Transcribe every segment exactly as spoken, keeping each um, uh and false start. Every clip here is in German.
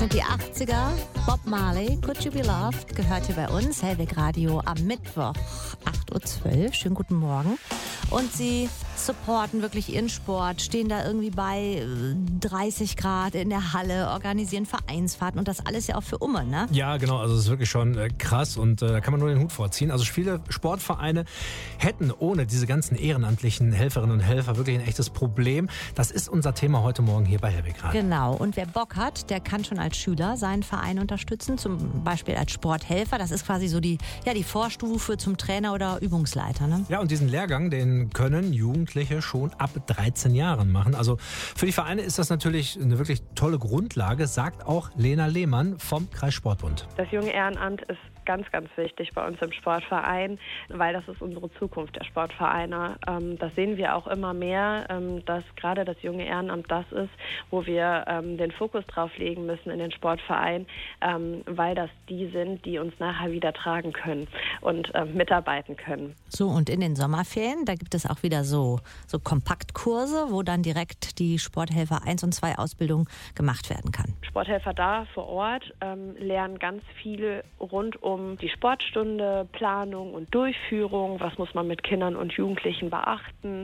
Die achtziger, Bob Marley, Could You Be Loved, gehört hier bei uns, Hellweg Radio am Mittwoch, acht Uhr zwölf. Schönen guten Morgen. Und sie supporten wirklich ihren Sport, stehen da irgendwie bei dreißig Grad in der Halle, organisieren Vereinsfahrten und das alles ja auch für Umme, ne? Ja, genau, also es ist wirklich schon äh, krass und äh, da kann man nur den Hut vorziehen. Also viele Sportvereine hätten ohne diese ganzen ehrenamtlichen Helferinnen und Helfer wirklich ein echtes Problem. Das ist unser Thema heute Morgen hier bei Hellweg Radio. Genau, und wer Bock hat, der kann schon als Schüler seinen Verein unterstützen, zum Beispiel als Sporthelfer. Das ist quasi so die, ja, die Vorstufe zum Trainer oder Übungsleiter, ne? Ja, und diesen Lehrgang, den können Jugendliche schon ab dreizehn Jahren machen. Also für die Vereine ist das natürlich eine wirklich tolle Grundlage, sagt auch Lena Lehmann vom Kreissportbund. Das junge Ehrenamt ist ganz, ganz wichtig bei uns im Sportverein, weil das ist unsere Zukunft der Sportvereine. Das sehen wir auch immer mehr, dass gerade das junge Ehrenamt das ist, wo wir den Fokus drauf legen müssen in den Sportverein, weil das die sind, die uns nachher wieder tragen können und mitarbeiten können. So, und in den Sommerferien, da gibt es auch wieder so, so Kompaktkurse, wo dann direkt die Sporthelfer eins und zwei Ausbildung gemacht werden kann. Sporthelfer da vor Ort ähm, lernen ganz viel rund um die Sportstunde, Planung und Durchführung. Was muss man mit Kindern und Jugendlichen beachten?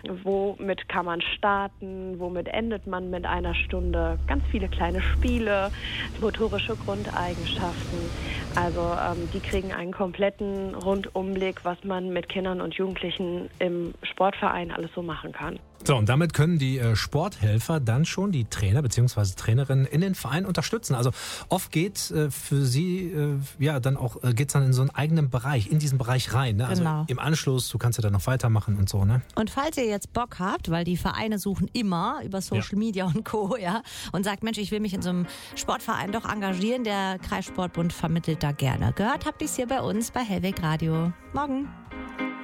Womit kann man starten? Womit endet man mit einer Stunde? Ganz viele kleine Spiele, motorische Grundeigenschaften. Also ähm, die kriegen einen kompletten Rundumblick, was man mit Kindern und Jugendlichen im Sportverein alles so machen kann. So, und damit können die äh, Sporthelfer dann schon die Trainer bzw. Trainerinnen in den Verein unterstützen. Also oft geht äh, für sie, äh, ja, dann auch, äh, geht's dann in so einen eigenen Bereich, in diesen Bereich rein. Ne? Also genau. Im Anschluss, du kannst ja dann noch weitermachen und so, ne? Und falls ihr jetzt Bock habt, weil die Vereine suchen immer über Social ja. Media und Co., ja, und sagt, Mensch, ich will mich in so einem Sportverein doch engagieren, der Kreissportbund vermittelt da gerne. Gehört habt ihr es hier bei uns bei Hellweg Radio. Morgen.